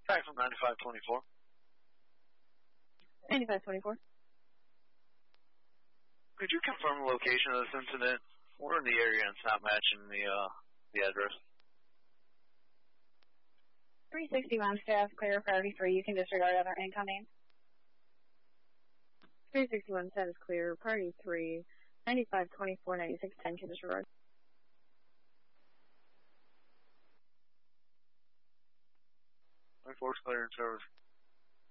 Back from 9524. 9524. Could you confirm the location of this incident? We're in the area and it's not matching the address. 361 staff, clear priority 3. You can disregard other incoming. 361 status clear, priority 3. 9524, 9610 can disregard. 24's clear in service.